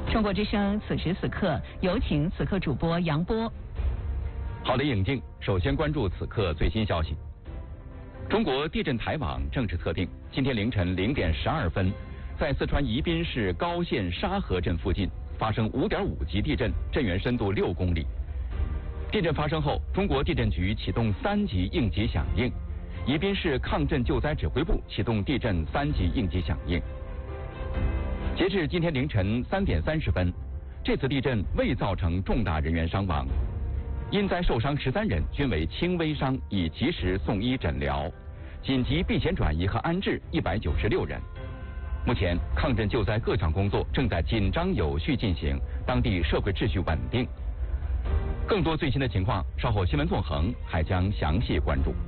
中国之声此时此刻，有请此刻主播杨波。 好的，影镜，首先关注此刻最新消息。中国地震台网正式测定，今天凌晨0点12分，在四川宜宾市高县沙河镇附近发生5.5级地震，震源深度6公里。地震发生后，中国地震局启动3级应急响应，宜宾市抗震救灾指挥部启动地震3级应急响应。截至今天凌晨3点30分，这次地震未造成重大人员伤亡，因灾受伤13人均为轻微伤，已及时送医诊疗，紧急避险转移和安置196人。目前，抗震救灾各项工作正在紧张有序进行，当地社会秩序稳定。更多最新的情况，稍后新闻纵横还将详细关注。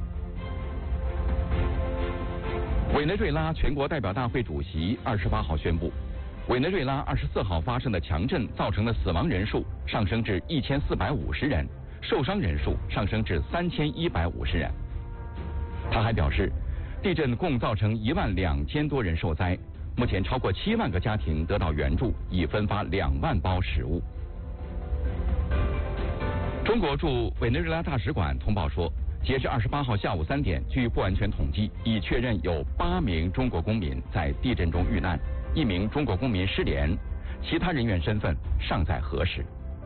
委内瑞拉全国代表大会主席28号宣布，委内瑞拉24号发生的强震造成的死亡人数上升至1450人，受伤人数上升至3150人。他还表示，地震共造成12000多人受灾，目前超过7万个家庭得到援助，已分发2万包食物。中国驻委内瑞拉大使馆通报说，截至28号下午3点，据不完全统计，已确认有8名中国公民在地震中遇难，1名中国公民失联，其他人员身份尚在核实。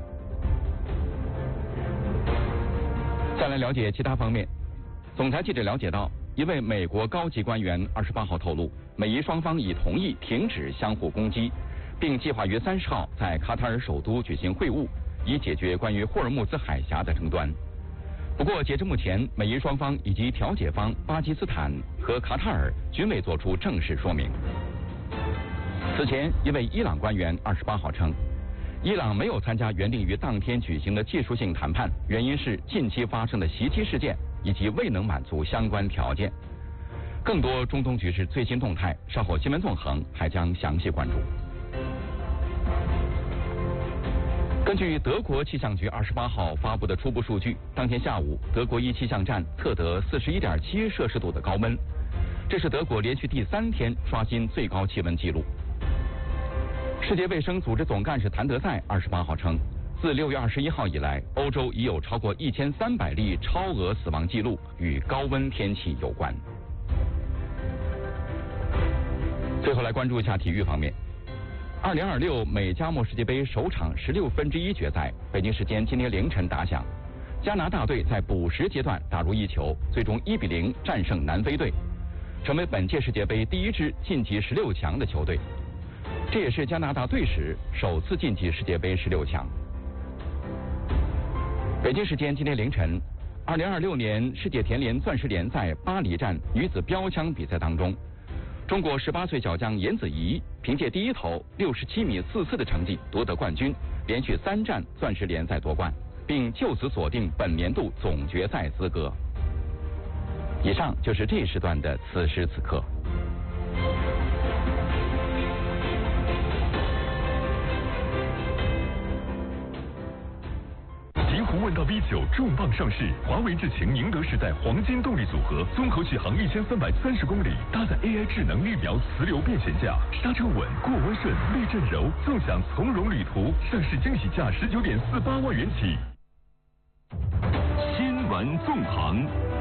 再来了解其他方面，总台记者了解到，一位美国高级官员28号透露，美伊双方已同意停止相互攻击，并计划于30号在卡塔尔首都举行会晤，以解决关于霍尔木兹海峡的争端。不过，截至目前，美伊双方以及调解方巴基斯坦和卡塔尔均未作出正式说明。此前，一位伊朗官员28号称，伊朗没有参加原定于当天举行的技术性谈判，原因是近期发生的袭击事件以及未能满足相关条件。更多中东局势最新动态，稍后新闻纵横还将详细关注。根据德国气象局28号发布的初步数据，当天下午，德国一气象站测得41.7摄氏度的高温，这是德国连续第3天刷新最高气温纪录。世界卫生组织总干事谭德赛28号称，自6月21号以来，欧洲已有超过1300例超额死亡记录与高温天气有关。最后来关注一下体育方面。2026美加墨世界杯首场16分之一决赛，北京时间今天凌晨打响。加拿大队在补时阶段打入1球，最终1比0战胜南非队，成为本届世界杯第1支晋级16强的球队。这也是加拿大队史首次晋级世界杯16强。北京时间今天凌晨，2026年世界田联钻石联赛巴黎站女子标枪比赛当中，中国18岁小将颜子怡凭借第1投67米44的成绩夺得冠军，连续3战钻石联赛夺冠，并就此锁定本年度总决赛资格。以上就是这一时段的此时此刻。 极狐问道 V9 重磅上市，华为智擎宁德时代黄金动力组合，综合续航1330公里，搭载 AI 智能预瞄磁流变悬架，刹车稳，过弯顺，避震柔，纵享从容旅途。上市惊喜价19.48万元起。新闻纵横。